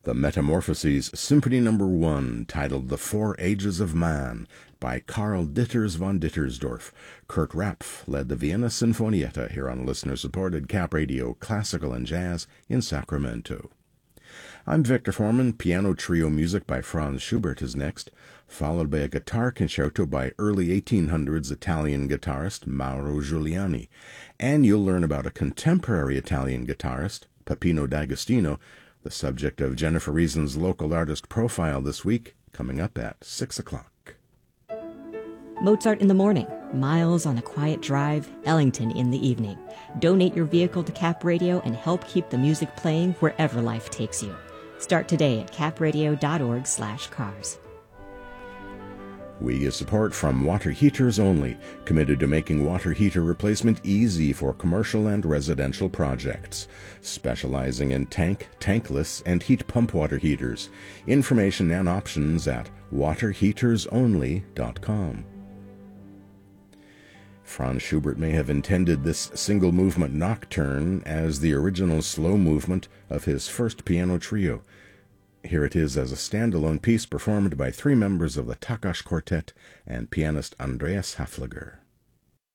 The Metamorphoses Symphony No. 1, titled The Four Ages of Man, by Karl Ditters von Dittersdorf. Kurt Rapf led the Vienna Sinfonietta here on listener-supported Cap Radio Classical and Jazz in Sacramento. I'm Victor Foreman. Piano trio music by Franz Schubert is next, followed by a guitar concerto by early 1800s Italian guitarist Mauro Giuliani. And you'll learn about a contemporary Italian guitarist, Peppino D'Agostino, the subject of Jennifer Reason's local artist profile this week, coming up at 6 o'clock. Mozart in the morning, Miles on a quiet drive, Ellington in the evening. Donate your vehicle to Cap Radio and help keep the music playing wherever life takes you. Start today at capradio.org/cars. We get support from Water Heaters Only, committed to making water heater replacement easy for commercial and residential projects, specializing in tank, tankless, and heat pump water heaters. Information and options at waterheatersonly.com. Franz Schubert may have intended this single-movement nocturne as the original slow movement of his first piano trio. Here it is as a standalone piece performed by three members of the Takács Quartet and pianist Andreas Häfliger.